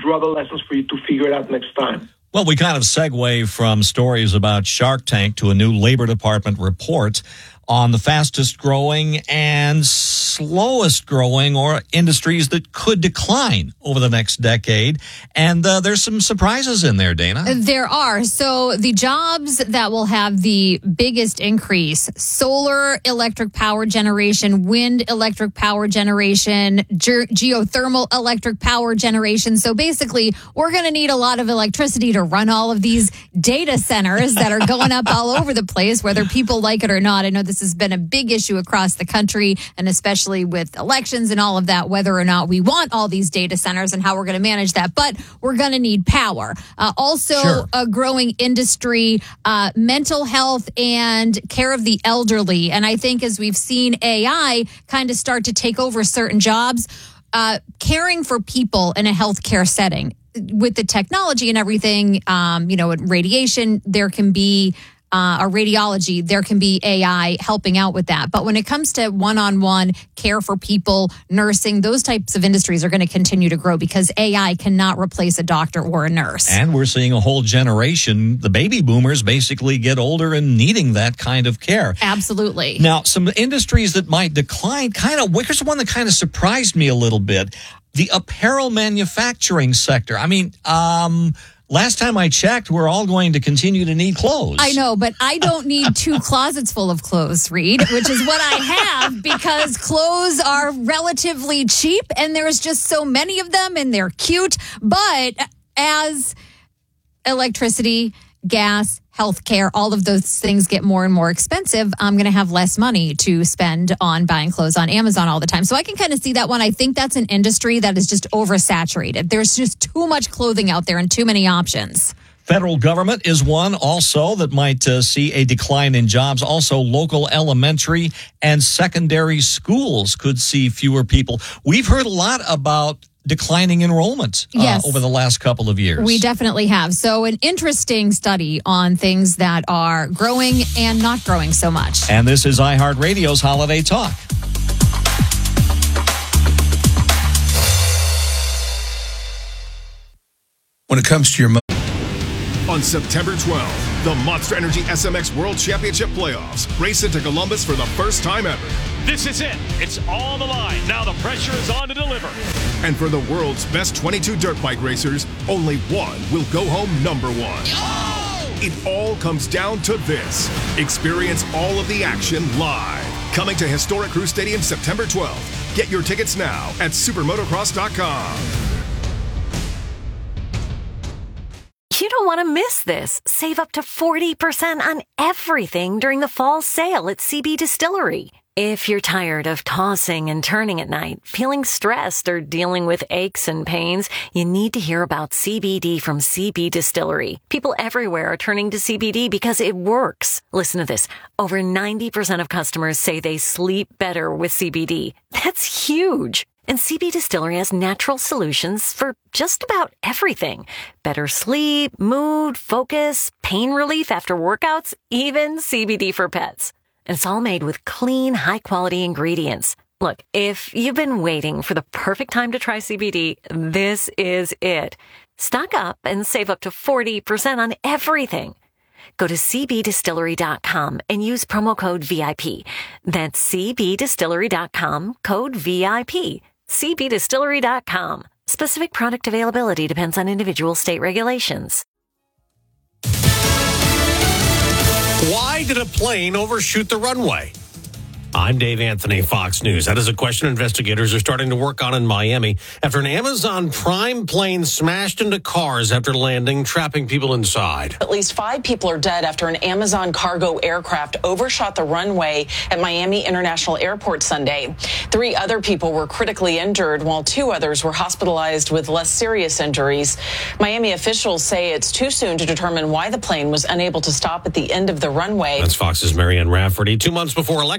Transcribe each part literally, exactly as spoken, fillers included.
draw the lessons for you to figure it out next time. Well, we kind of segue from stories about Shark Tank to a new Labor Department report on the fastest growing and slowest growing or industries that could decline over the next decade. And uh, there's some surprises in there, Dana. There are. So the jobs that will have the biggest increase: solar electric power generation, wind electric power generation, ge- geothermal electric power generation. So basically, we're going to need a lot of electricity to run all of these data centers that are going up all over the place, whether people like it or not. I know this has been a big issue across the country, and especially with elections and all of that, whether or not we want all these data centers and how we're going to manage that. But we're going to need power. Uh, also, sure. A growing industry, uh, mental health and care of the elderly. And I think as we've seen A I kind of start to take over certain jobs, uh, caring for people in a healthcare setting with the technology and everything, um, you know, radiation, there can be Uh, or radiology, there can be A I helping out with that. But when it comes to one-on-one care for people, nursing, those types of industries are going to continue to grow because A I cannot replace a doctor or a nurse. And we're seeing a whole generation, the baby boomers, basically get older and needing that kind of care. Absolutely. Now, some industries that might decline, kind of, here's one that kind of surprised me a little bit. The apparel manufacturing sector. I mean, um... last time I checked, we're all going to continue to need clothes. I know, but I don't need two closets full of clothes, Reed, which is what I have because clothes are relatively cheap and there's just so many of them and they're cute. But as electricity, gas, healthcare, all of those things get more and more expensive, I'm going to have less money to spend on buying clothes on Amazon all the time. So I can kind of see that one. I think that's an industry that is just oversaturated. There's just too much clothing out there and too many options. Federal government is one also that might uh, see a decline in jobs. Also, local elementary and secondary schools could see fewer people. We've heard a lot about declining enrollment uh, yes. over the last couple of years. We definitely have. So an interesting study on things that are growing and not growing so much. And this is iHeartRadio's Holiday Talk. When it comes to your mo- On September twelfth, the Monster Energy S M X World Championship Playoffs race into Columbus for the first time ever. This is it. It's on the line. Now the pressure is on to deliver. And for the world's best twenty-two dirt bike racers, only one will go home number one. Oh! It all comes down to this. Experience all of the action live. Coming to historic Crew Stadium September twelfth. Get your tickets now at supermotocross dot com. You don't want to miss this. Save up to forty percent on everything during the fall sale at C B Distillery. If you're tired of tossing and turning at night, feeling stressed, or dealing with aches and pains, you need to hear about C B D from C B Distillery. People everywhere are turning to C B D because it works. Listen to this. Over ninety percent of customers say they sleep better with C B D. That's huge. And C B Distillery has natural solutions for just about everything. Better sleep, mood, focus, pain relief after workouts, even C B D for pets. And it's all made with clean, high-quality ingredients. Look, if you've been waiting for the perfect time to try C B D, this is it. Stock up and save up to forty percent on everything. Go to c b distillery dot com and use promo code V I P. That's c b distillery dot com, code V I P. c b distillery dot com. Specific product availability depends on individual state regulations. Why did a plane overshoot the runway? I'm Dave Anthony, Fox News. That is a question investigators are starting to work on in Miami after an Amazon Prime plane smashed into cars after landing, trapping people inside. At least five people are dead after an Amazon cargo aircraft overshot the runway at Miami International Airport Sunday. Three other people were critically injured, while two others were hospitalized with less serious injuries. Miami officials say it's too soon to determine why the plane was unable to stop at the end of the runway. That's Fox's Marianne Rafferty. Two months before Election Day,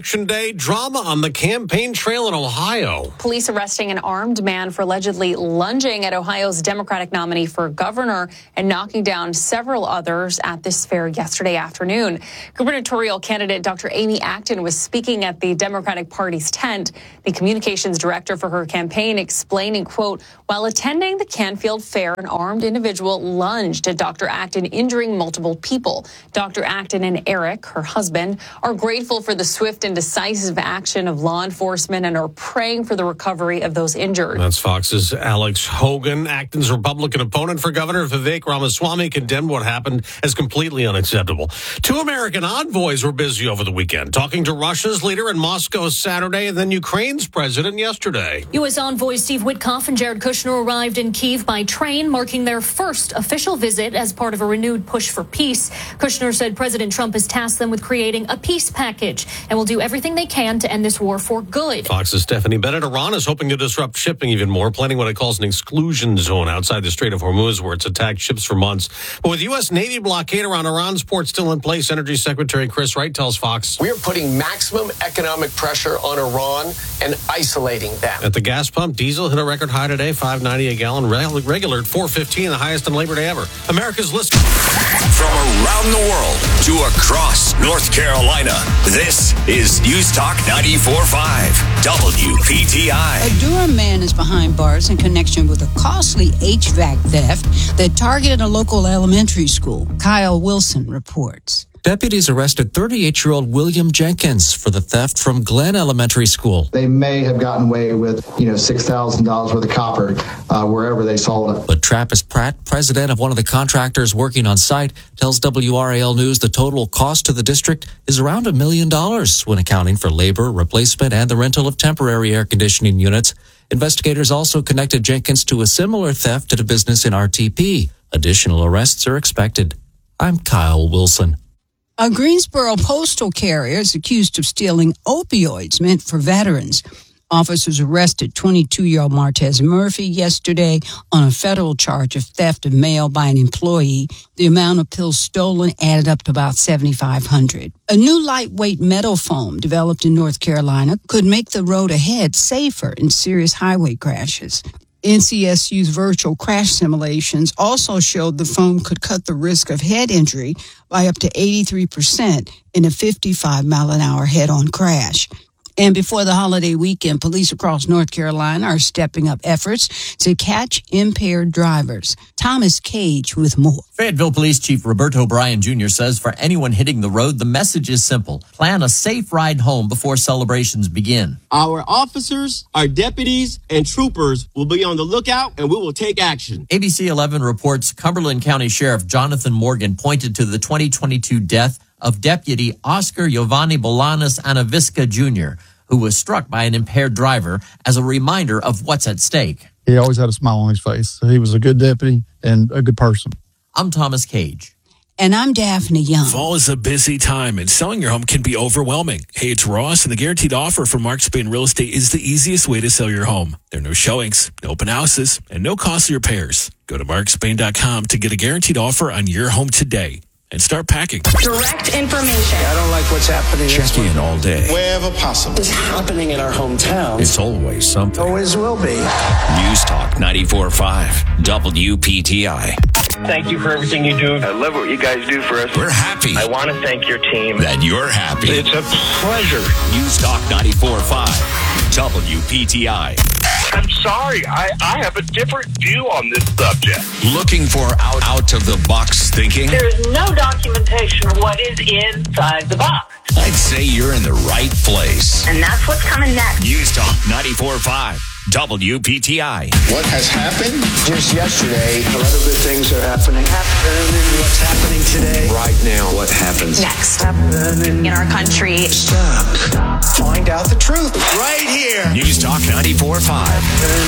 Monday, drama on the campaign trail in Ohio. Police arresting an armed man for allegedly lunging at Ohio's Democratic nominee for governor and knocking down several others at this fair yesterday afternoon. Gubernatorial candidate Doctor Amy Acton was speaking at the Democratic Party's tent. The communications director for her campaign explaining, quote, while attending the Canfield Fair, an armed individual lunged at Doctor Acton, injuring multiple people. Doctor Acton and Eric, her husband, are grateful for the swift and decisive action of law enforcement and are praying for the recovery of those injured. That's Fox's Alex Hogan. Acton's Republican opponent for governor, Vivek Ramaswamy, condemned what happened as completely unacceptable. Two American envoys were busy over the weekend, talking to Russia's leader in Moscow Saturday and then Ukraine's president yesterday. U S envoys Steve Witkoff and Jared Kushner arrived in Kyiv by train, marking their first official visit as part of a renewed push for peace. Kushner said President Trump has tasked them with creating a peace package and will do everything they can to end this war for good. Fox's Stephanie Bennett. Iran is hoping to disrupt shipping even more, planning what it calls an exclusion zone outside the Strait of Hormuz, where it's attacked ships for months. But with U S. Navy blockade around Iran's port still in place, Energy Secretary Chris Wright tells Fox, we are putting maximum economic pressure on Iran and isolating them. At the gas pump, diesel hit a record high today, five ninety a gallon, regular at four fifteen, the highest on Labor Day ever. America's list. From around the world to across North Carolina, this is News Talk ninety-four point five, W P T I. A Durham man is behind bars in connection with a costly H V A C theft that targeted a local elementary school. Kyle Wilson reports. Deputies arrested thirty-eight-year-old William Jenkins for the theft from Glen Elementary School. They may have gotten away with, you know, six thousand dollars worth of copper uh, wherever they sold it. But Trappist Pratt, president of one of the contractors working on site, tells W R A L News the total cost to the district is around a million dollars when accounting for labor, replacement, and the rental of temporary air conditioning units. Investigators also connected Jenkins to a similar theft at a business in R T P. Additional arrests are expected. I'm Kyle Wilson. A Greensboro postal carrier is accused of stealing opioids meant for veterans. Officers arrested twenty-two-year-old Martez Murphy yesterday on a federal charge of theft of mail by an employee. The amount of pills stolen added up to about seventy-five hundred dollars. A new lightweight metal foam developed in North Carolina could make the road ahead safer in serious highway crashes. N C S U's virtual crash simulations also showed the foam could cut the risk of head injury by up to eighty-three percent in a fifty-five mile an hour head-on crash. And before the holiday weekend, police across North Carolina are stepping up efforts to catch impaired drivers. Thomas Cage with more. Fayetteville Police Chief Roberto Bryan Junior says for anyone hitting the road, the message is simple. Plan a safe ride home before celebrations begin. Our officers, our deputies, and troopers will be on the lookout, and we will take action. A B C eleven reports Cumberland County Sheriff Jonathan Morgan pointed to the twenty twenty-two death of Deputy Oscar Giovanni Bolanos Anavisca Junior, who was struck by an impaired driver as a reminder of what's at stake. He always had a smile on his face. He was a good deputy and a good person. I'm Thomas Cage. And I'm Daphne Young. Fall is a busy time, and selling your home can be overwhelming. Hey, it's Ross, and the guaranteed offer from Mark Spain Real Estate is the easiest way to sell your home. There are no showings, no open houses, and no costly repairs. Go to mark spain dot com to get a guaranteed offer on your home today. And start packing. Direct information. I don't like what's happening. Check in all day. Wherever possible. It's happening in our hometown. It's always something. Always will be. News Talk ninety-four point five, W P T I. Thank you for everything you do. I love what you guys do for us. We're happy. I want to thank your team. That you're happy. It's a pleasure. News Talk ninety-four point five, W P T I. I'm sorry. I, I have a different view on this subject. Looking for out, out of the box thinking? There is no documentation of what is inside the box. I'd say you're in the right place. And that's what's coming next. News Talk ninety-four point five, W P T I. What has happened? Just yesterday, a lot of good things are happening. Happening. What's happening today? Right now. What happens next? Happening in our country. Stop. Find out the truth. Right here. News Talk ninety-four point five,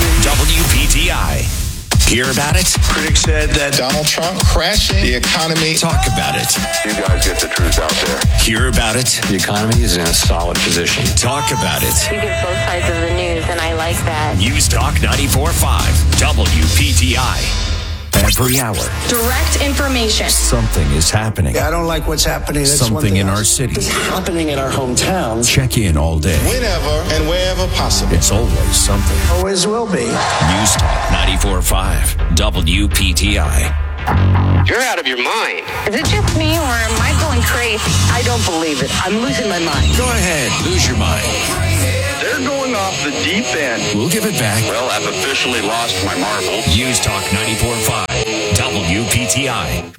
W P T I. Hear about it? Critics said that Donald Trump crashing the economy. Talk about it. You guys get the truth out there. Hear about it? The economy is in a solid position. Talk about it. You give both sides of the news, and I like that. News Talk ninety-four point five, W P T I. Every hour, direct information. Something is happening. I don't like what's happening. That's Something in our city. It's happening in our hometown. Check in all day. Whenever and wherever possible. It's always something. Always will be. News Talk ninety-four point five W P T I. You're out of your mind. Is it just me or am I going crazy? I don't believe it. I'm losing my mind. Go ahead, lose your mind. They're going off the deep end. We'll give it back. Well, I've officially lost my marbles. News Talk ninety-four point five W P T I.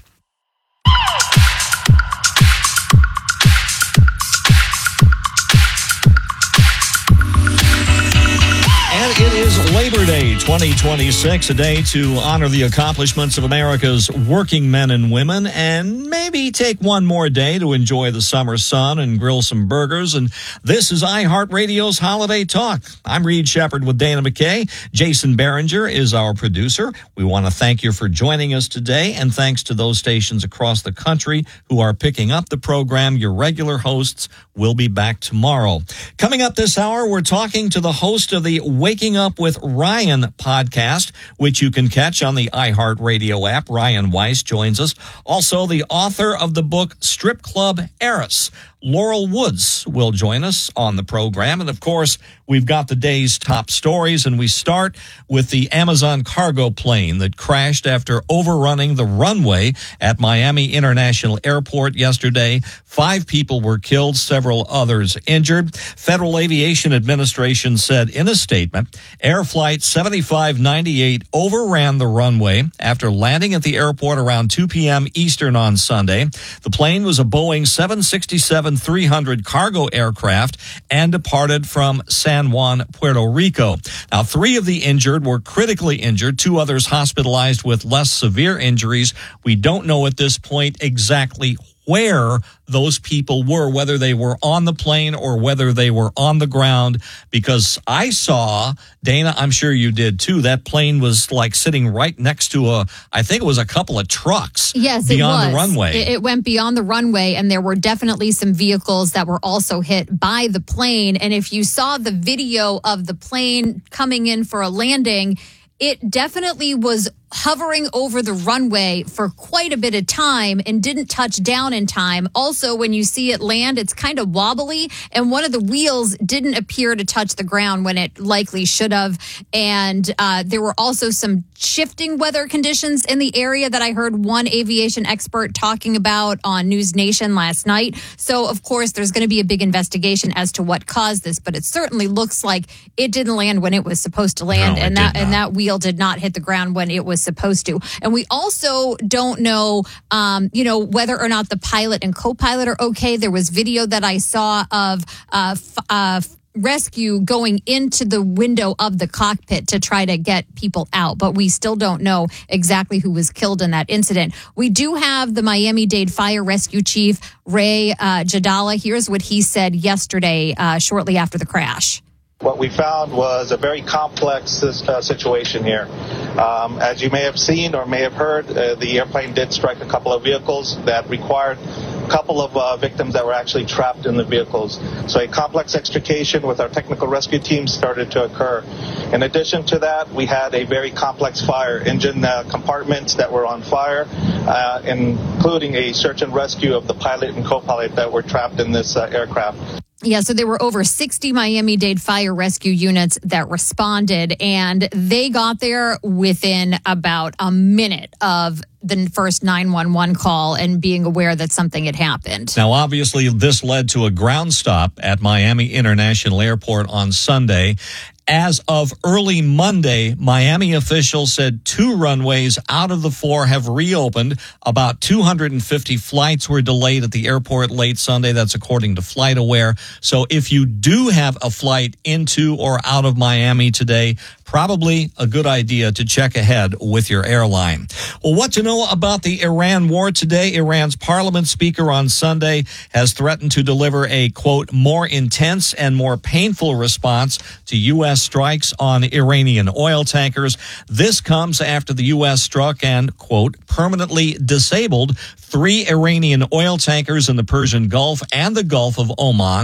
And it is Labor Day twenty twenty-six, a day to honor the accomplishments of America's working men and women, and maybe take one more day to enjoy the summer sun and grill some burgers. And this is iHeartRadio's Holiday Talk. I'm Reed Shepard with Dana McKay. Jason Behringer is our producer. We want to thank you for joining us today, and thanks to those stations across the country who are picking up the program. Your regular hosts will be back tomorrow. Coming up this hour, we're talking to the host of the Waking Up with Ryan podcast, which you can catch on the iHeartRadio app. Ryan Weiss joins us. Also, the author of the book Strip Club Heiress, Laurel Woods, will join us on the program. And, of course, we've got the day's top stories, and we start with the Amazon cargo plane that crashed after overrunning the runway at Miami International Airport yesterday. Five people were killed, several others injured. Federal Aviation Administration said in a statement, Air Flight seventy-five ninety-eight overran the runway after landing at the airport around two p.m. Eastern on Sunday. The plane was a Boeing seven sixty-seven three hundred cargo aircraft and departed from San Juan, Puerto Rico. Now, three of the injured were critically injured, two others hospitalized with less severe injuries. We don't know at this point exactly where those people were, whether they were on the plane or whether they were on the ground, because I saw, Dana, I'm sure you did too, that plane was like sitting right next to a, I think it was a couple of trucks yes, beyond it was. the runway. It, it went beyond the runway, and there were definitely some vehicles that were also hit by the plane. And if you saw the video of the plane coming in for a landing, it definitely was hovering over the runway for quite a bit of time and didn't touch down in time. Also, when you see it land, it's kind of wobbly, and one of the wheels didn't appear to touch the ground when it likely should have. And uh, there were also some shifting weather conditions in the area that I heard one aviation expert talking about on News Nation last night. So, of course, there's going to be a big investigation as to what caused this, but it certainly looks like it didn't land when it was supposed to land, no, and that and that wheel did not hit the ground when it was supposed to. And we also don't know, um, you know, whether or not the pilot and co-pilot are okay. There was video that I saw of uh, f- uh, rescue going into the window of the cockpit to try to get people out, but we still don't know exactly who was killed in that incident. We do have the Miami-Dade Fire Rescue Chief, Ray uh, Jadala. Here's what he said yesterday, uh, shortly after the crash. What we found was a very complex uh, situation here. Um, as you may have seen or may have heard, uh, the airplane did strike a couple of vehicles that required a couple of uh, victims that were actually trapped in the vehicles. So a complex extrication with our technical rescue team started to occur. In addition to that, we had a very complex fire, engine uh, compartments that were on fire, uh, including a search and rescue of the pilot and co-pilot that were trapped in this uh, aircraft. Yeah, so there were over sixty Miami-Dade fire rescue units that responded, and they got there within about a minute of the first nine one one call and being aware that something had happened. Now, obviously, this led to a ground stop at Miami International Airport on Sunday. As of early Monday, Miami officials said two runways out of the four have reopened. About two hundred fifty flights were delayed at the airport late Sunday. That's according to FlightAware. So if you do have a flight into or out of Miami today, probably a good idea to check ahead with your airline. Well, what to know about the Iran war today? Iran's parliament speaker on Sunday has threatened to deliver a, quote, more intense and more painful response to U S strikes on Iranian oil tankers. This comes after the U S struck and, quote, permanently disabled three Iranian oil tankers in the Persian Gulf and the Gulf of Oman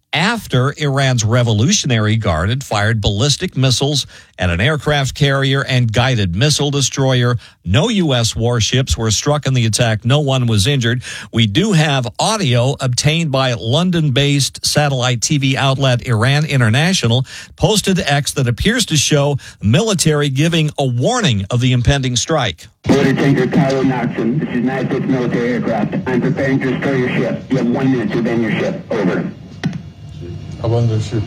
after Iran's Revolutionary Guard had fired ballistic missiles at an aircraft carrier and guided missile destroyer. No U S warships were struck in the attack. No one was injured. We do have audio obtained by London-based satellite T V outlet Iran International, posted to X, that appears to show military giving a warning of the impending strike. Water tanker Tyler Knoxon, this is United States military aircraft. I'm preparing to destroy your ship. You have one minute to abandon your ship. Over. Abandon ship.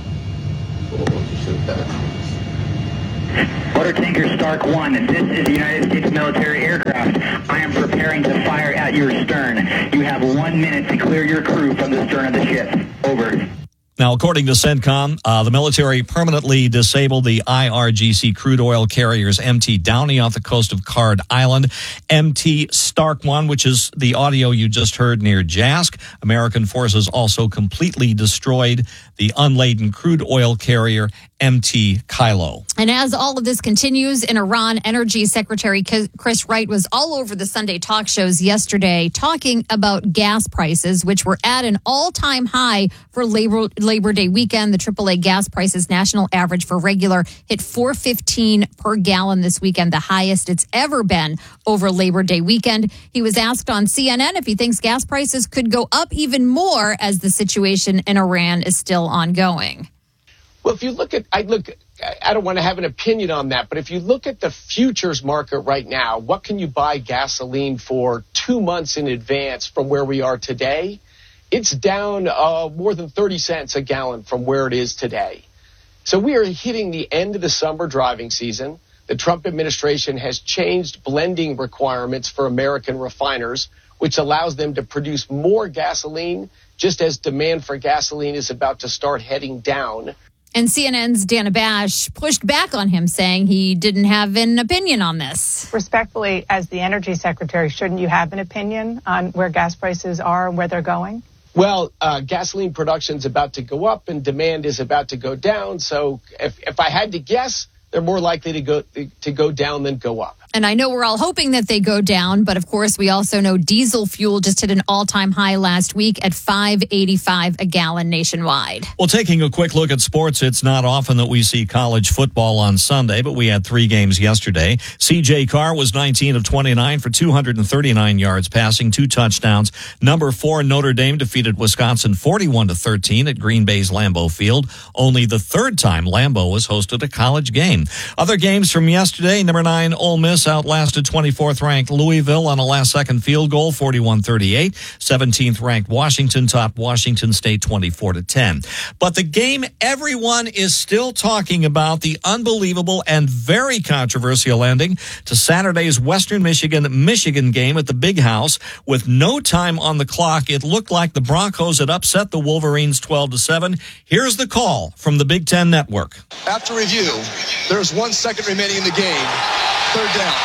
Water tanker Stark one, this is the United States military aircraft. I am preparing to fire at your stern. You have one minute to clear your crew from the stern of the ship. Over. Now, according to CENTCOM, uh, the military permanently disabled the I R G C crude oil carriers M T Downey off the coast of Card Island, M T Stark one, which is the audio you just heard near Jask. American forces also completely destroyed the unladen crude oil carrier M T Kylo. And as all of this continues in Iran, Energy Secretary Chris Wright was all over the Sunday talk shows yesterday talking about gas prices, which were at an all-time high for Labor, Labor Day weekend. The triple A gas prices national average for regular hit four fifteen per gallon this weekend, the highest it's ever been over Labor Day weekend. He was asked on C N N if he thinks gas prices could go up even more as the situation in Iran is still ongoing. Well, if you look at, I look, I don't want to have an opinion on that, but if you look at the futures market right now, what can you buy gasoline for two months in advance from where we are today? It's down uh, more than thirty cents a gallon from where it is today. So we are hitting the end of the summer driving season. The Trump administration has changed blending requirements for American refiners, which allows them to produce more gasoline just as demand for gasoline is about to start heading down. And C N N's Dana Bash pushed back on him, saying he didn't have an opinion on this. Respectfully, as the energy secretary, shouldn't you have an opinion on where gas prices are and where they're going? Well, uh, gasoline production is about to go up and demand is about to go down. So if, if I had to guess, they're more likely to go to go down than go up. And I know we're all hoping that they go down, but of course we also know diesel fuel just hit an all-time high last week at five eighty-five a gallon nationwide. Well, taking a quick look at sports, it's not often that we see college football on Sunday, but we had three games yesterday. C J Carr was nineteen of twenty-nine for two hundred thirty-nine yards passing, two touchdowns. Number four, Notre Dame defeated Wisconsin forty-one to thirteen at Green Bay's Lambeau Field. Only the third time Lambeau has hosted a college game. Other games from yesterday, number nine, Ole Miss outlasted twenty-fourth ranked Louisville on a last-second field goal, forty-one thirty-eight. seventeenth ranked Washington topped Washington State twenty-four to ten. But the game everyone is still talking about, the unbelievable and very controversial ending to Saturday's Western Michigan-Michigan game at the Big House. With no time on the clock, it looked like the Broncos had upset the Wolverines twelve to seven. Here's the call from the Big Ten Network. After review, there's one second remaining in the game. Third down.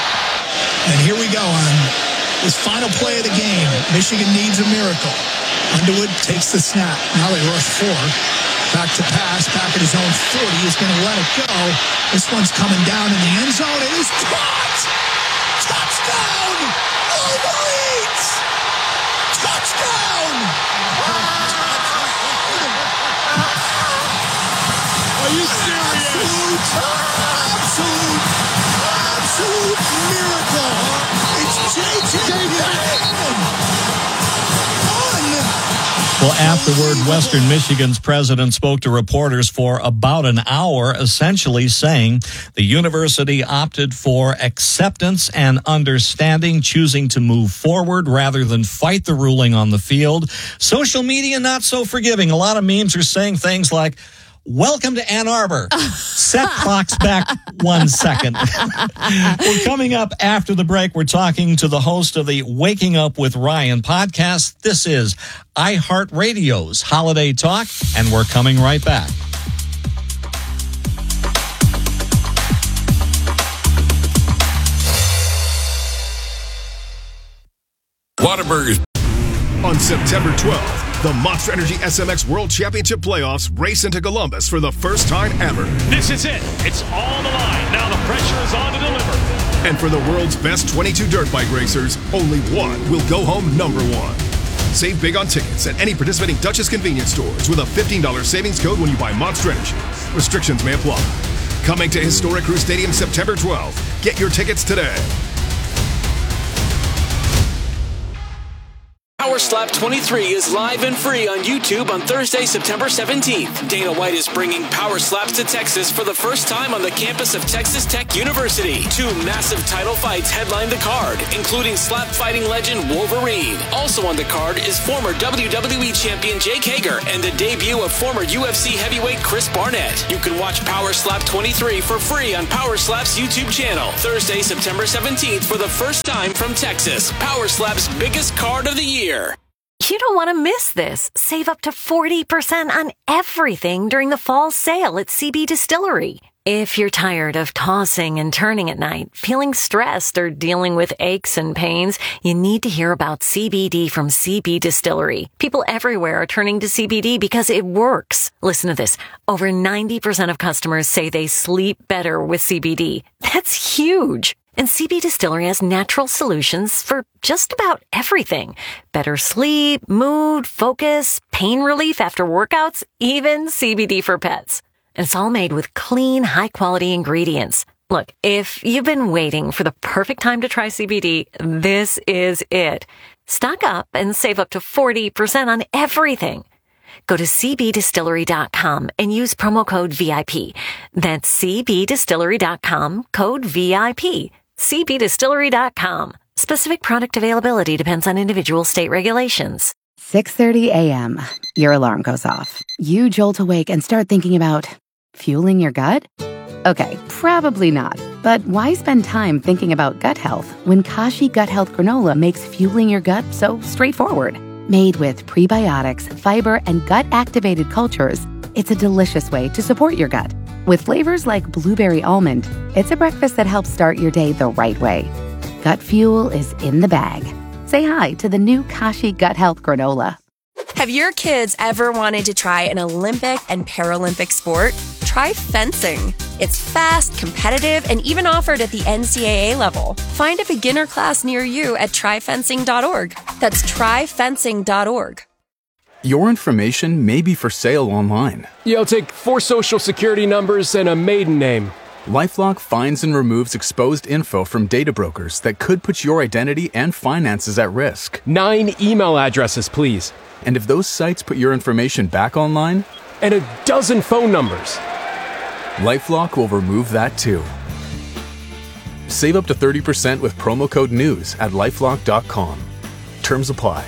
And here we go on this final play of the game. Michigan needs a miracle. Underwood takes the snap. Now they rush four. Back to pass. Back at his own forty. He's going to let it go. This one's coming down in the end zone. It is caught! Touchdown! Wolverines! Touchdown! Are you serious? Absolute, absolute miracle. It's J J Well, afterward, Western Michigan's president spoke to reporters for about an hour, essentially saying the university opted for acceptance and understanding, choosing to move forward rather than fight the ruling on the field. Social media not so forgiving. A lot of memes are saying things like, "Welcome to Ann Arbor. Set clocks back one second." Well, coming up after the break, we're talking to the host of the Waking Up with Ryan podcast. This is iHeartRadio's Holiday Talk, and we're coming right back. Whataburger's. On September twelfth, the Monster Energy S M X World Championship Playoffs race into Columbus for the first time ever. This is it. It's all on the line. Now the pressure is on to deliver. And for the world's best twenty-two dirt bike racers, only one will go home number one. Save big on tickets at any participating Duchess convenience stores with a fifteen dollars savings code when you buy Monster Energy. Restrictions may apply. Coming to Historic Crew Stadium September twelfth. Get your tickets today. Power Slap twenty-three is live and free on YouTube on Thursday, September seventeenth. Dana White is bringing Power Slaps to Texas for the first time on the campus of Texas Tech University. Two massive title fights headline the card, including slap fighting legend Wolverine. Also on the card is former W W E champion Jake Hager and the debut of former U F C heavyweight Chris Barnett. You can watch Power Slap twenty-three for free on Power Slap's YouTube channel. Thursday, September seventeenth for the first time from Texas. Power Slap's biggest card of the year. You don't want to miss this. Save up to forty percent on everything during the fall sale at C B Distillery. If you're tired of tossing and turning at night, feeling stressed, or dealing with aches and pains, you need to hear about C B D from C B Distillery. People everywhere are turning to C B D because it works. Listen to this. Over ninety percent of customers say they sleep better with C B D. That's huge. And C B Distillery has natural solutions for just about everything. Better sleep, mood, focus, pain relief after workouts, even C B D for pets. And it's all made with clean, high-quality ingredients. Look, if you've been waiting for the perfect time to try C B D, this is it. Stock up and save up to forty percent on everything. Go to c b distillery dot com and use promo code V I P. That's c b distillery dot com, code V I P. c b distillery dot com. Specific product availability depends on individual state regulations. six thirty a.m. Your alarm goes off. You jolt awake and start thinking about fueling your gut? Okay, probably not. But why spend time thinking about gut health when Kashi Gut Health Granola makes fueling your gut so straightforward? Made with prebiotics, fiber, and gut-activated cultures, it's a delicious way to support your gut. With flavors like blueberry almond, it's a breakfast that helps start your day the right way. Gut fuel is in the bag. Say hi to the new Kashi Gut Health Granola. Have your kids ever wanted to try an Olympic and Paralympic sport? Try fencing. It's fast, competitive, and even offered at the N C double A level. Find a beginner class near you at try fencing dot org. That's try fencing dot org. Your information may be for sale online. Yeah, I'll take four social security numbers and a maiden name. LifeLock finds and removes exposed info from data brokers that could put your identity and finances at risk. Nine email addresses, please. And if those sites put your information back online? And a dozen phone numbers. LifeLock will remove that too. Save up to thirty percent with promo code NEWS at lifelock dot com. Terms apply.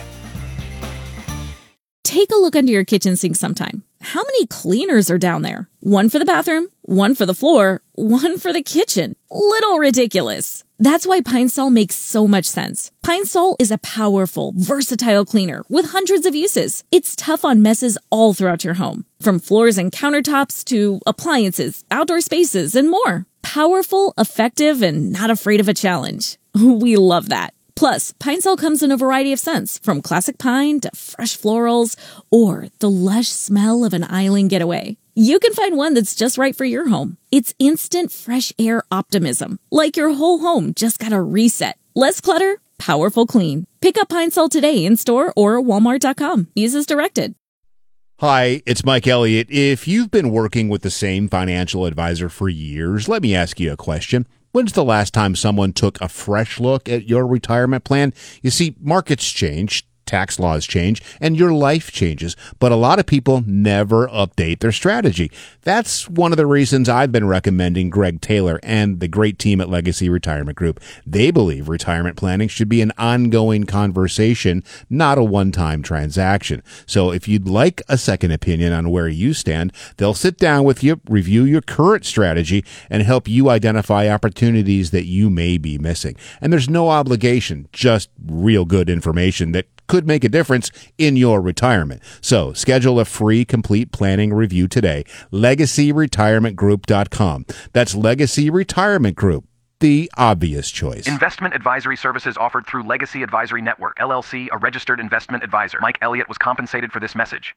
Take a look under your kitchen sink sometime. How many cleaners are down there? One for the bathroom, one for the floor, one for the kitchen. Little ridiculous. That's why Pine Sol makes so much sense. Pine Sol is a powerful, versatile cleaner with hundreds of uses. It's tough on messes all throughout your home, from floors and countertops to appliances, outdoor spaces, and more. Powerful, effective, and not afraid of a challenge. We love that. Plus, Pine Sol comes in a variety of scents, from classic pine to fresh florals or the lush smell of an island getaway. You can find one that's just right for your home. It's instant fresh air optimism, like your whole home just got a reset. Less clutter, powerful clean. Pick up Pine Sol today in store or walmart dot com. Use as directed. Hi, it's Mike Elliott. If you've been working with the same financial advisor for years, let me ask you a question. When's the last time someone took a fresh look at your retirement plan? You see, markets change, tax laws change, and your life changes, but a lot of people never update their strategy. That's one of the reasons I've been recommending Greg Taylor and the great team at Legacy Retirement Group. They believe retirement planning should be an ongoing conversation, not a one-time transaction. So if you'd like a second opinion on where you stand, they'll sit down with you, review your current strategy, and help you identify opportunities that you may be missing. And there's no obligation, just real good information that could make a difference in your retirement. So schedule a free complete planning review today. legacy retirement group dot com. That's Legacy Retirement Group, the obvious choice. Investment advisory services offered through Legacy Advisory Network, L L C, a registered investment advisor. Mike Elliott was compensated for this message.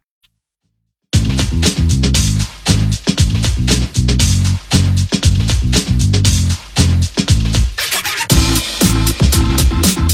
I'm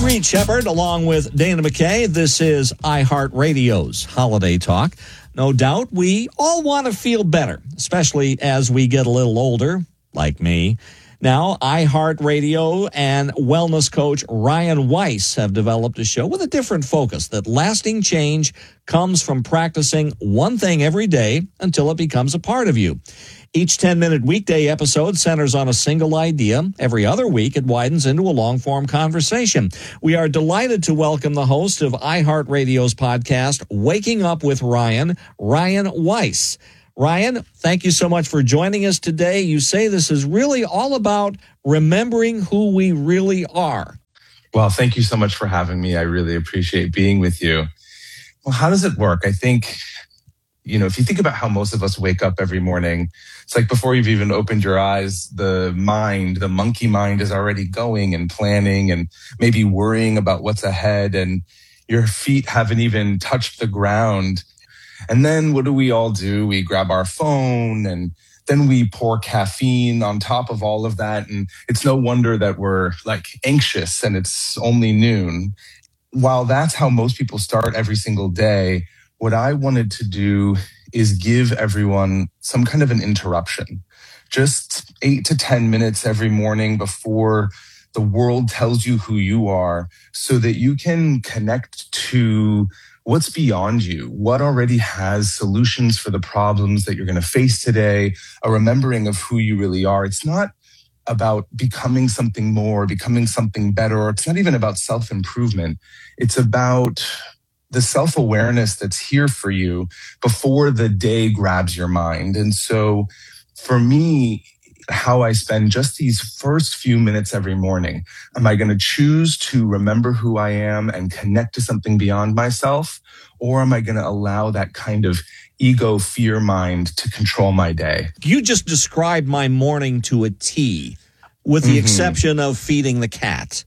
Reed Shepard along with Dana McKay. This is iHeartRadio's Holiday Talk. No doubt we all want to feel better, especially as we get a little older, like me. Now, iHeartRadio and wellness coach Ryan Weiss have developed a show with a different focus, that lasting change comes from practicing one thing every day until it becomes a part of you. Each ten-minute weekday episode centers on a single idea. Every other week, it widens into a long-form conversation. We are delighted to welcome the host of iHeartRadio's podcast, Waking Up with Ryan, Ryan Weiss. Ryan, thank you so much for joining us today. You say this is really all about remembering who we really are. Well, thank you so much for having me. I really appreciate being with you. Well, how does it work? I think, you know, if you think about how most of us wake up every morning, it's like before you've even opened your eyes, the mind, the monkey mind is already going and planning and maybe worrying about what's ahead, and your feet haven't even touched the ground. And then what do we all do? We grab our phone and then we pour caffeine on top of all of that. And it's no wonder that we're like anxious and it's only noon. While that's how most people start every single day, what I wanted to do is give everyone some kind of an interruption. Just eight to ten minutes every morning before the world tells you who you are, so that you can connect to what's beyond you, what already has solutions for the problems that you're going to face today, a remembering of who you really are. It's not about becoming something more, becoming something better, or it's not even about self-improvement. It's about the self-awareness that's here for you before the day grabs your mind. And so for me, how I spend just these first few minutes every morning, am I going to choose to remember who I am and connect to something beyond myself? Or am I going to allow that kind of ego fear mind to control my day? You just described my morning to a T, with the mm-hmm. exception of feeding the cat.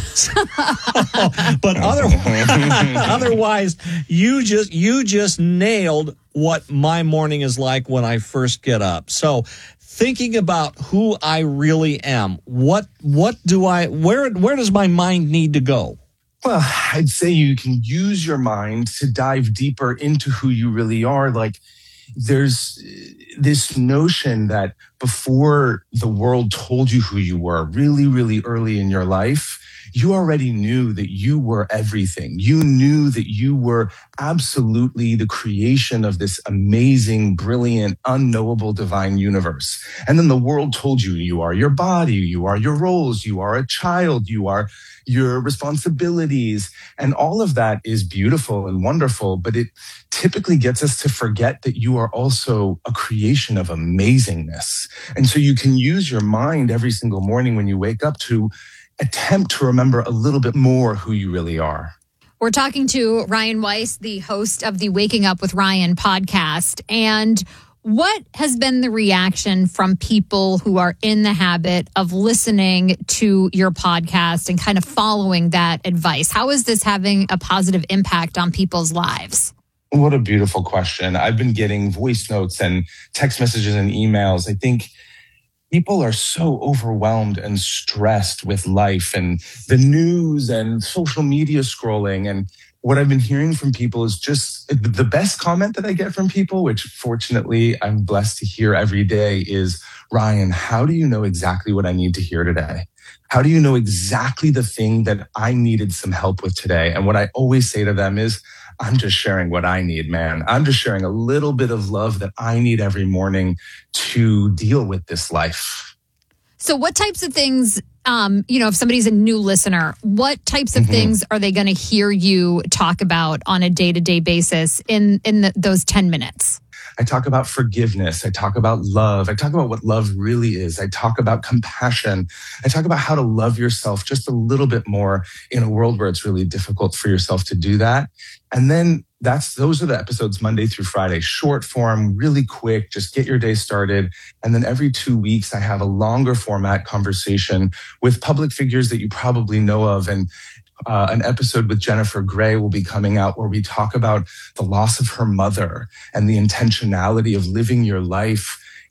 But otherwise, otherwise, you just you just nailed what my morning is like when I first get up. So, thinking about who I really am, what what do I where where does my mind need to go? Well, I'd say you can use your mind to dive deeper into who you really are. Like, there's this notion that before the world told you who you were, really, really early in your life, you already knew that you were everything. You knew that you were absolutely the creation of this amazing, brilliant, unknowable divine universe. And then the world told you you are your body, you are your roles, you are a child, you are your responsibilities. And all of that is beautiful and wonderful, but it typically gets us to forget that you are also a creation of amazingness. And so you can use your mind every single morning when you wake up to attempt to remember a little bit more who you really are. We're talking to Ryan Weiss, the host of the Waking Up with Ryan podcast. And what has been the reaction from people who are in the habit of listening to your podcast and kind of following that advice? How is this having a positive impact on people's lives? What a beautiful question. I've been getting voice notes and text messages and emails. I think people are so overwhelmed and stressed with life and the news and social media scrolling. And what I've been hearing from people is just the best comment that I get from people, which fortunately I'm blessed to hear every day, is, Ryan, how do you know exactly what I need to hear today? How do you know exactly the thing that I needed some help with today? And what I always say to them is, I'm just sharing what I need, man. I'm just sharing a little bit of love that I need every morning to deal with this life. So what types of things, um, you know, if somebody's a new listener, what types of mm-hmm. things are they going to hear you talk about on a day-to-day basis in, in the, those ten minutes? I talk about forgiveness. I talk about love. I talk about what love really is. I talk about compassion. I talk about how to love yourself just a little bit more in a world where it's really difficult for yourself to do that. And then that's those are the episodes Monday through Friday, short form, really quick, just get your day started. And then every two weeks, I have a longer format conversation with public figures that you probably know of. And Uh, an episode with Jennifer Grey will be coming out where we talk about the loss of her mother and the intentionality of living your life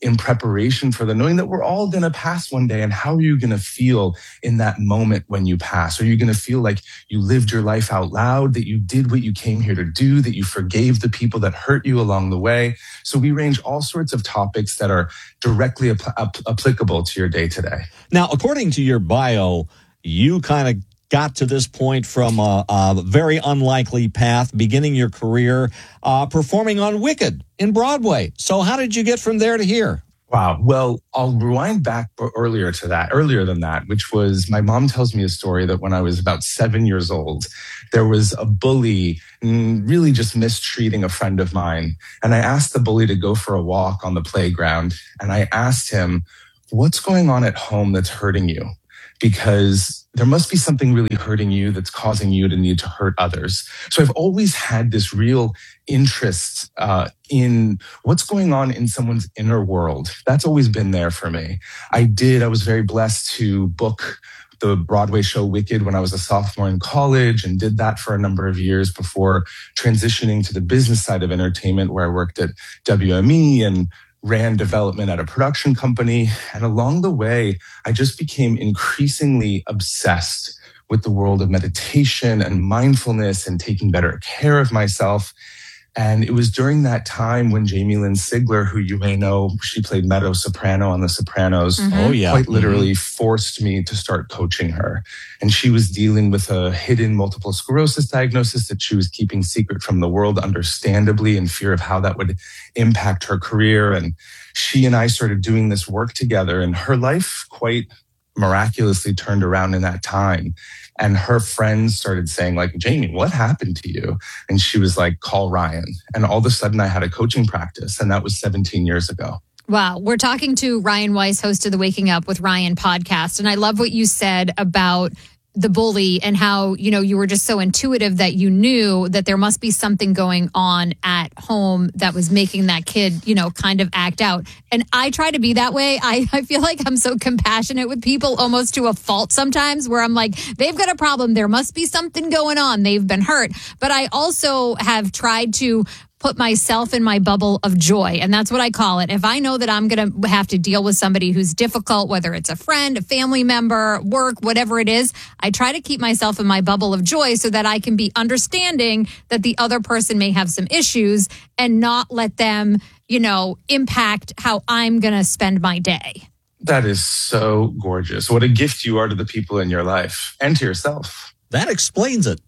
in preparation for the knowing that we're all going to pass one day. And how are you going to feel in that moment when you pass? Are you going to feel like you lived your life out loud, that you did what you came here to do, that you forgave the people that hurt you along the way? So we range all sorts of topics that are directly ap- ap- applicable to your day today. Now, according to your bio, you kind of got to this point from a, a very unlikely path, beginning your career uh, performing on Wicked in Broadway. So how did you get from there to here? Wow. Well, I'll rewind back earlier to that, earlier than that, which was my mom tells me a story that when I was about seven years old, there was a bully really just mistreating a friend of mine. And I asked the bully to go for a walk on the playground. And I asked him, what's going on at home that's hurting you? Because there must be something really hurting you that's causing you to need to hurt others. So I've always had this real interest uh, in what's going on in someone's inner world. That's always been there for me. I did, I was very blessed to book the Broadway show Wicked when I was a sophomore in college and did that for a number of years before transitioning to the business side of entertainment, where I worked at W M E and ran development at a production company. And along the way, I just became increasingly obsessed with the world of meditation and mindfulness and taking better care of myself. And it was during that time when Jamie Lynn Sigler, who you may know, she played mezzo soprano on The Sopranos, mm-hmm. oh, yeah. quite literally mm-hmm. forced me to start coaching her. And she was dealing with a hidden multiple sclerosis diagnosis that she was keeping secret from the world, understandably, in fear of how that would impact her career. And she and I started doing this work together, and her life quite miraculously turned around in that time. And her friends started saying, like, Jamie, what happened to you? And she was like, call Ryan. And all of a sudden I had a coaching practice. And that was seventeen years ago. Wow. We're talking to Ryan Weiss, host of the Waking Up with Ryan podcast. And I love what you said about the bully and how, you know, you were just so intuitive that you knew that there must be something going on at home that was making that kid, you know, kind of act out. And I try to be that way. I, I feel like I'm so compassionate with people, almost to a fault sometimes, where I'm like, they've got a problem. There must be something going on. They've been hurt. But I also have tried to put myself in my bubble of joy. And that's what I call it. If I know that I'm going to have to deal with somebody who's difficult, whether it's a friend, a family member, work, whatever it is, I try to keep myself in my bubble of joy so that I can be understanding that the other person may have some issues and not let them, you know, impact how I'm going to spend my day. That is so gorgeous. What a gift you are to the people in your life and to yourself. That explains it.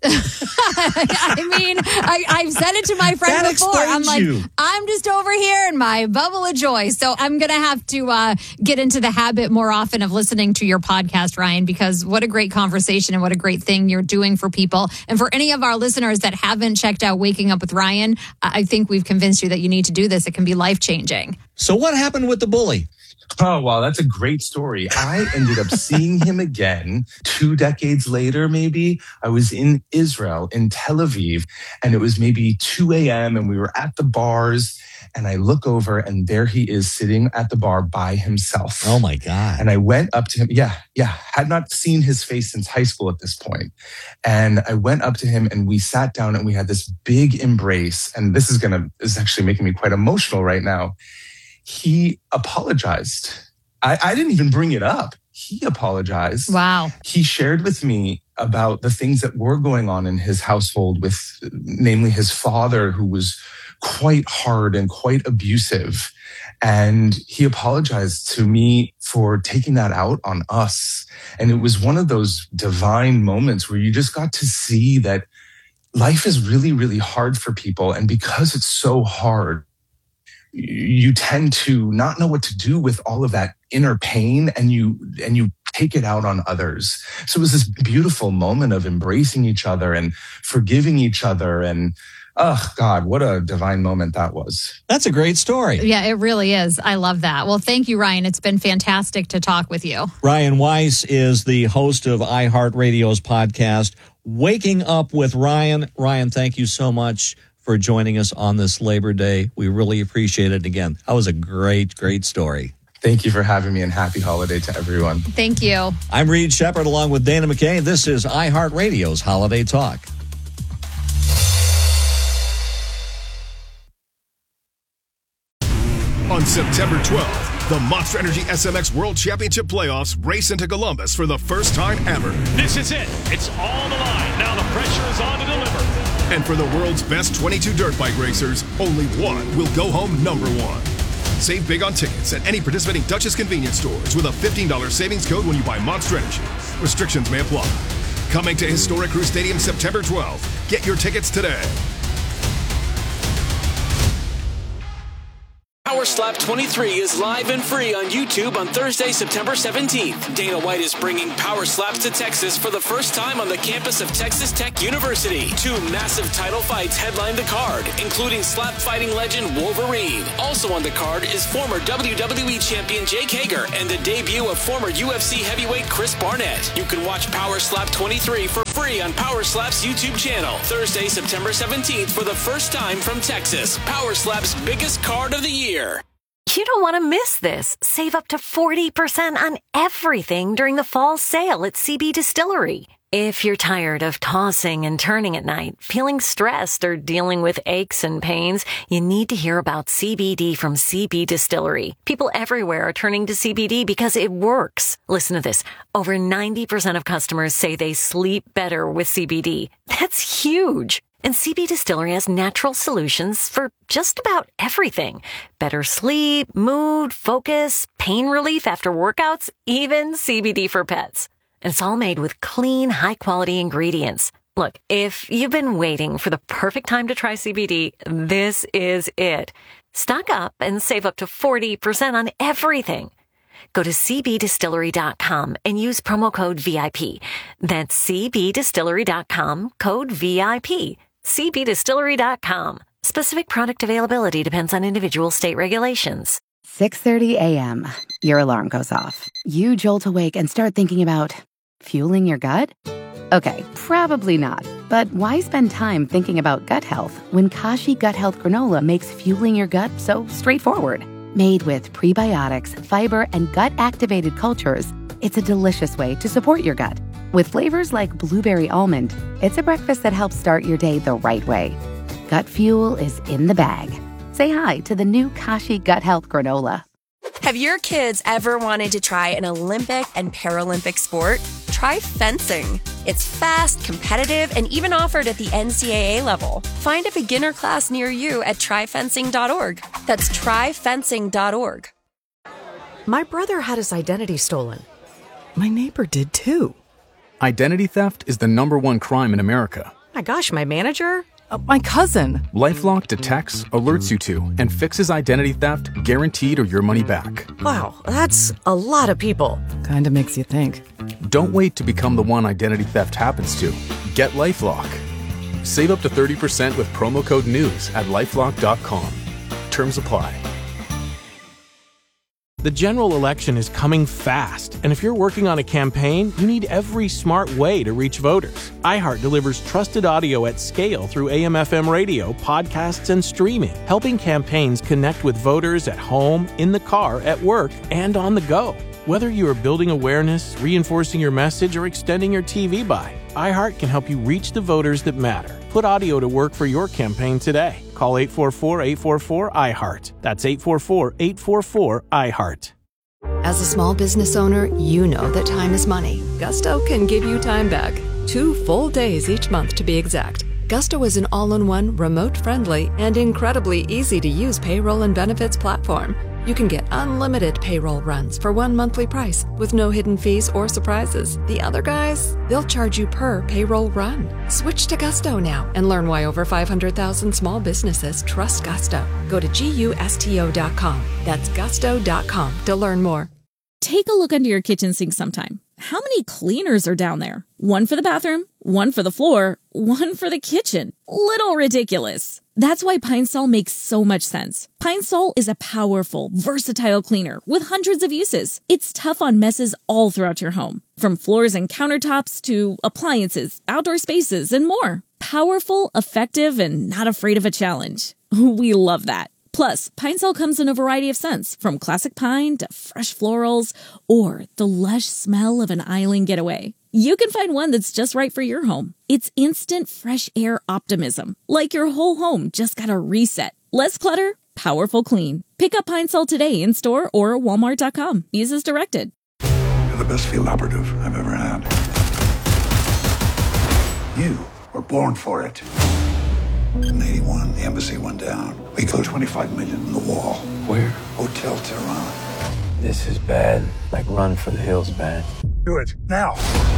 I mean, I, I've said it to my friend that before. I'm like, you. I'm just over here in my bubble of joy. So I'm going to have to uh, get into the habit more often of listening to your podcast, Ryan, because what a great conversation and what a great thing you're doing for people. And for any of our listeners that haven't checked out Waking Up with Ryan, I think we've convinced you that you need to do this. It can be life-changing. So what happened with the bully? Oh, wow. That's a great story. I ended up seeing him again two decades later, maybe. I was in Israel, in Tel Aviv, and it was maybe two a.m. and we were at the bars, and I look over and there he is sitting at the bar by himself. Oh, my God. And I went up to him. Yeah, yeah. Had not seen his face since high school at this point. And I went up to him and we sat down and we had this big embrace. And this is going to, this is actually making me quite emotional right now. He apologized. I, I didn't even bring it up. He apologized. Wow. He shared with me about the things that were going on in his household with, namely his father, who was quite hard and quite abusive. And he apologized to me for taking that out on us. And it was one of those divine moments where you just got to see that life is really, really hard for people. And because it's so hard, you tend to not know what to do with all of that inner pain, and you and you take it out on others. So it was this beautiful moment of embracing each other and forgiving each other. And oh, God, what a divine moment that was. That's a great story. Yeah, it really is. I love that. Well, thank you, Ryan. It's been fantastic to talk with you. Ryan Weiss is the host of iHeartRadio's podcast, Waking Up with Ryan. Ryan, thank you so much for joining us on this Labor Day. We really appreciate it. Again, that was a great, great story. Thank you for having me, and happy holiday to everyone. Thank you. I'm Reed Shepard along with Dana McKay. This is iHeartRadio's Holiday Talk. On September twelfth, the Monster Energy S M X World Championship Playoffs race into Columbus for the first time ever. This is it. It's all on the line. Now the pressure is on to deliver. And for the world's best twenty-two dirt bike racers, only one will go home number one. Save big on tickets at any participating Dutchess convenience stores with a fifteen dollars savings code when you buy Monster Energy. Restrictions may apply. Coming to Historic Crew Stadium September twelfth. Get your tickets today. Power Slap twenty-three is live and free on YouTube on Thursday, September seventeenth. Dana White is bringing Power Slaps to Texas for the first time on the campus of Texas Tech University. Two massive title fights headline the card, including slap fighting legend Wolverine. Also on the card is former W W E champion Jake Hager and the debut of former U F C heavyweight Chris Barnett. You can watch Power Slap twenty-three for free on Power Slap's YouTube channel. Thursday, September seventeenth for the first time from Texas. Power Slap's biggest card of the year. You don't want to miss this. Save up to forty percent on everything during the fall sale at C B Distillery. If you're tired of tossing and turning at night, feeling stressed, or dealing with aches and pains, you need to hear about C B D from C B Distillery. People everywhere are turning to C B D because it works. Listen to this. Over ninety percent of customers say they sleep better with C B D. That's huge. And C B Distillery has natural solutions for just about everything. Better sleep, mood, focus, pain relief after workouts, even C B D for pets. And it's all made with clean, high-quality ingredients. Look, if you've been waiting for the perfect time to try C B D, this is it. Stock up and save up to forty percent on everything. Go to c b distillery dot com and use promo code V I P. That's c b distillery dot com, code V I P. c b distillery dot com. Specific product availability depends on individual state regulations. six thirty a.m. Your alarm goes off. You jolt awake and start thinking about fueling your gut? Okay, probably not. But why spend time thinking about gut health when Kashi Gut Health Granola makes fueling your gut so straightforward? Made with prebiotics, fiber, and gut-activated cultures, it's a delicious way to support your gut. With flavors like blueberry almond, it's a breakfast that helps start your day the right way. Gut fuel is in the bag. Say hi to the new Kashi Gut Health Granola. Have your kids ever wanted to try an Olympic and Paralympic sport? Try fencing. It's fast, competitive, and even offered at the N C double A level. Find a beginner class near you at try fencing dot org. That's try fencing dot org. My brother had his identity stolen. My neighbor did too. Identity theft is the number one crime in America. My gosh, my manager? Uh, my cousin. LifeLock detects, alerts you to, and fixes identity theft guaranteed or your money back. Wow, that's a lot of people. Kinda makes you think. Don't wait to become the one identity theft happens to. Get LifeLock. Save up to thirty percent with promo code NEWS at lifelock dot com. Terms apply. The general election is coming fast, and if you're working on a campaign, you need every smart way to reach voters. iHeart delivers trusted audio at scale through A M F M radio, podcasts, and streaming, helping campaigns connect with voters at home, in the car, at work, and on the go. Whether you are building awareness, reinforcing your message, or extending your T V buy, iHeart can help you reach the voters that matter. Put audio to work for your campaign today. Call eight four four, eight four four, I heart. That's eight four four, eight four four, I heart. As a small business owner, you know that time is money. Gusto can give you time back. Two full days each month to be exact. Gusto is an all-in-one, remote-friendly, and incredibly easy-to-use payroll and benefits platform. You can get unlimited payroll runs for one monthly price with no hidden fees or surprises. The other guys, they'll charge you per payroll run. Switch to Gusto now and learn why over five hundred thousand small businesses trust Gusto. Go to gusto dot com. That's gusto dot com to learn more. Take a look under your kitchen sink sometime. How many cleaners are down there? One for the bathroom, one for the floor, one for the kitchen. Little ridiculous. That's why Pine Sol makes so much sense. Pine Sol is a powerful, versatile cleaner with hundreds of uses. It's tough on messes all throughout your home, from floors and countertops to appliances, outdoor spaces, and more. Powerful, effective, and not afraid of a challenge. We love that. Plus, Pine Sol comes in a variety of scents, from classic pine to fresh florals, or the lush smell of an island getaway. You can find one that's just right for your home. It's instant fresh air optimism, like your whole home just got a reset. Less clutter, Powerful clean. Pick up Pine Sol today in store or walmart dot com. Use as directed. You're the best field operative I've ever had. You were born for it. In eighty-one, the embassy went down. We put twenty-five million in the wall. Where? Hotel Tehran. This is bad. Like Run for the Hills bad. Do it, now.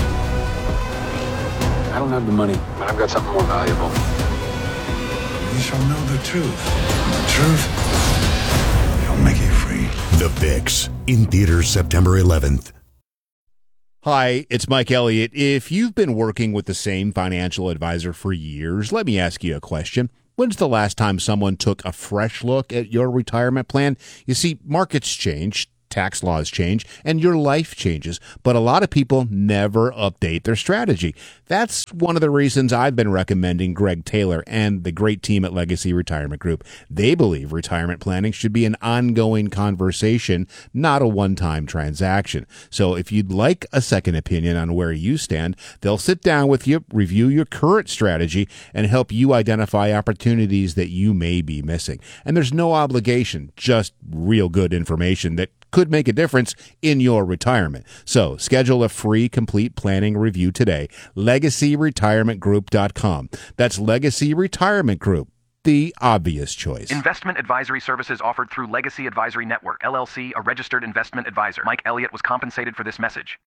I don't have the money, but I've got something more valuable. You shall know the truth. And the truth shall make you free. The Fix, in theaters September eleventh. Hi, it's Mike Elliott. If you've been working with the same financial advisor for years, let me ask you a question. When's the last time someone took a fresh look at your retirement plan? You see, markets change, tax laws change, and your life changes, but a lot of people never update their strategy. That's one of the reasons I've been recommending Greg Taylor and the great team at Legacy Retirement Group. They believe retirement planning should be an ongoing conversation, not a one-time transaction. So if you'd like a second opinion on where you stand, they'll sit down with you, review your current strategy, and help you identify opportunities that you may be missing. And there's no obligation, just real good information that could make a difference in your retirement. So schedule a free complete planning review today. legacy retirement group dot com. That's Legacy Retirement Group, the obvious choice. Investment advisory services offered through Legacy Advisory Network, L L C, a registered investment advisor. Mike Elliott was compensated for this message.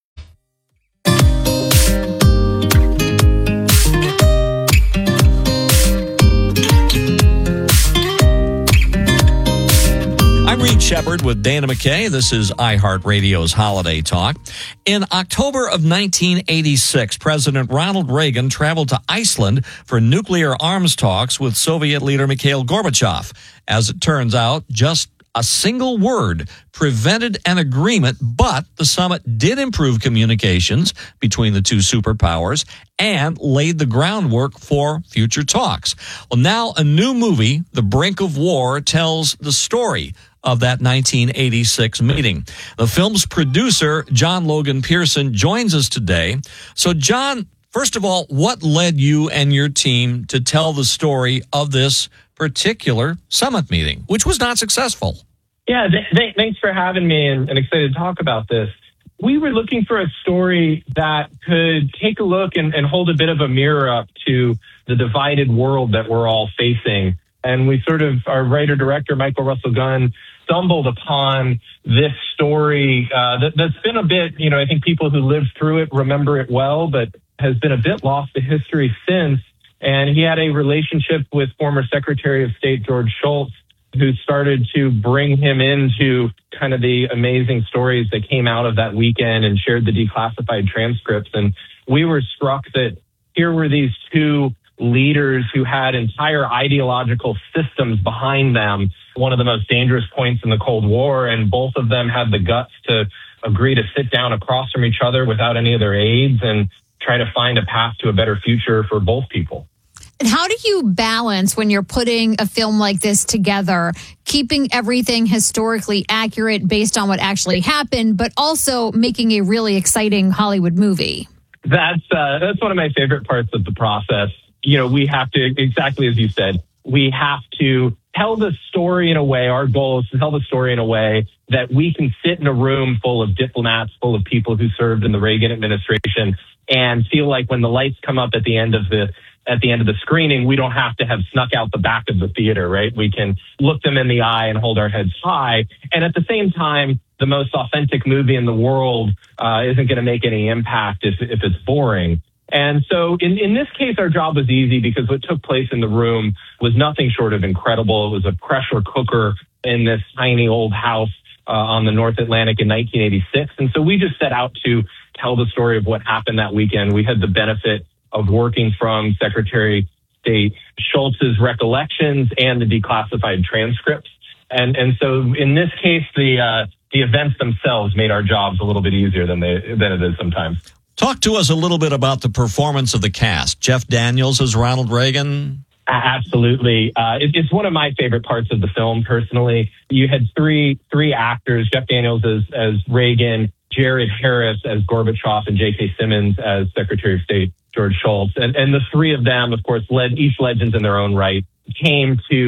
I'm Reed Shepard with Dana McKay. This is iHeartRadio's Holiday Talk. In October of nineteen eighty-six, President Ronald Reagan traveled to Iceland for nuclear arms talks with Soviet leader Mikhail Gorbachev. As it turns out, just a single word prevented an agreement, but the summit did improve communications between the two superpowers and laid the groundwork for future talks. Well, now a new movie, The Brink of War, tells the story of that nineteen eighty-six meeting. The film's producer, John Logan Pearson, joins us today. So, John, first of all, what led you and your team to tell the story of this particular summit meeting, which was not successful? Yeah, th- th- thanks for having me and, and excited to talk about this. We were looking for a story that could take a look and, and hold a bit of a mirror up to the divided world that we're all facing. And we sort of, our writer-director, Michael Russell Gunn, stumbled upon this story uh, that, that's been a bit, you know, I think people who lived through it remember it well, but has been a bit lost to history since. And he had a relationship with former Secretary of State George Shultz, who started to bring him into kind of the amazing stories that came out of that weekend and shared the declassified transcripts. And we were struck that here were these two leaders who had entire ideological systems behind them, one of the most dangerous points in the Cold War, and both of them had the guts to agree to sit down across from each other without any of their aides and try to find a path to a better future for both people. And how do you balance when you're putting a film like this together, keeping everything historically accurate based on what actually happened, but also making a really exciting Hollywood movie? That's uh, that's one of my favorite parts of the process. You know, we have to, exactly as you said, we have to tell the story in a way, our goal is to tell the story in a way that we can sit in a room full of diplomats, full of people who served in the Reagan administration, and feel like when the lights come up at the end of the at the end of the screening, we don't have to have snuck out the back of the theater, right? We can look them in the eye and hold our heads high. And at the same time, the most authentic movie in the world uh, isn't going to make any impact if, if it's boring. And so in, in this case, our job was easy because what took place in the room was nothing short of incredible. It was a pressure cooker in this tiny old house uh, on the North Atlantic in nineteen eighty-six. And so we just set out to tell the story of what happened that weekend. We had the benefit of working from Secretary of State Shultz's recollections and the declassified transcripts. And and so in this case, the uh, the events themselves made our jobs a little bit easier than they than it is sometimes. Talk to us a little bit about the performance of the cast. Jeff Daniels as Ronald Reagan. Absolutely. Uh, it, it's one of my favorite parts of the film, personally. You had three three actors, Jeff Daniels as, as Reagan, Jared Harris as Gorbachev, and J K. Simmons as Secretary of State George Shultz. And, and the three of them, of course, led each legends in their own right, came to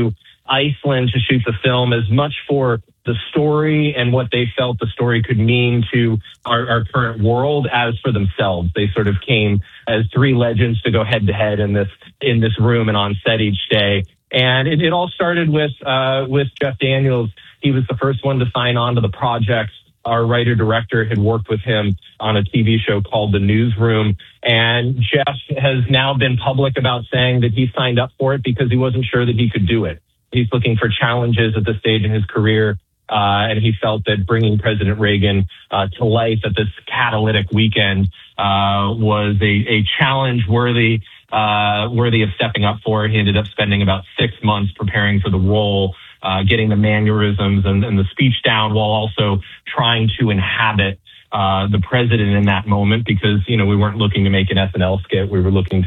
Iceland to shoot the film as much for the story and what they felt the story could mean to our, our current world as for themselves. They sort of came as three legends to go head to head in this in this room and on set each day. And it, it all started with uh, with Jeff Daniels. He was the first one to sign on to the project. Our writer-director had worked with him on a T V show called The Newsroom. And Jeff has now been public about saying that he signed up for it because he wasn't sure that he could do it. He's looking for challenges at this stage in his career. Uh, and he felt that bringing President Reagan uh, to life at this catalytic weekend uh, was a, a challenge worthy uh, worthy of stepping up for. He ended up spending about six months preparing for the role, uh, getting the mannerisms and, and the speech down while also trying to inhabit uh, the president in that moment because, you know, we weren't looking to make an S N L skit. We were looking to